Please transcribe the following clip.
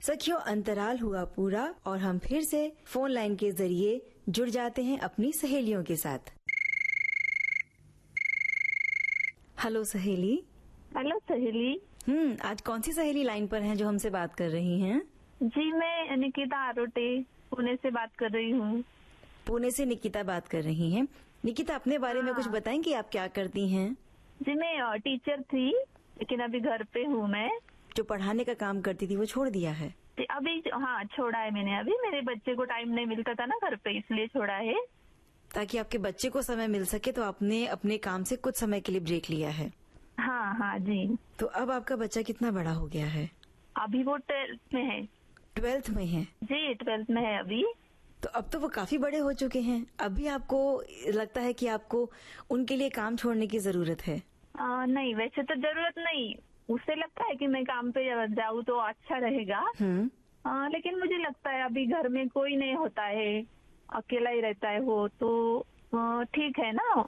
सखियों, अंतराल हुआ पूरा और हम फिर से फोन लाइन के जरिए जुड़ जाते हैं अपनी सहेलियों के साथ। हेलो सहेली। हेलो सहेली। आज कौन सी सहेली लाइन पर हैं जो हमसे बात कर रही हैं? जी, मैं निकिता आरोटे पुणे से बात कर रही हूँ। पुणे से निकिता बात कर रही हैं। निकिता, अपने बारे में कुछ बताएंगी, आप क्या करती हैं? जी, मैं टीचर थी, लेकिन अभी घर पे हूँ मैं। जो पढ़ाने का काम करती थी वो छोड़ दिया है? अभी हाँ, छोड़ा है मैंने। अभी मेरे बच्चे को टाइम नहीं मिलता था ना घर पे, इसलिए छोड़ा है। ताकि आपके बच्चे को समय मिल सके तो आपने अपने काम से कुछ समय के लिए ब्रेक लिया है। हाँ हाँ जी। तो अब आपका बच्चा कितना बड़ा हो गया है? अभी वो 12th में है। 12th में है? जी, 12th में है अभी। तो अब तो वो काफी बड़े हो चुके हैं। अभी आपको लगता है कि आपको उनके लिए काम छोड़ने की जरूरत है? नहीं, वैसे तो जरूरत नहीं। उसे लगता है कि मैं काम पे जाऊँ तो अच्छा रहेगा। लेकिन मुझे लगता है अभी घर में कोई नहीं होता है, अकेला ही रहता है वो, तो ठीक है ना।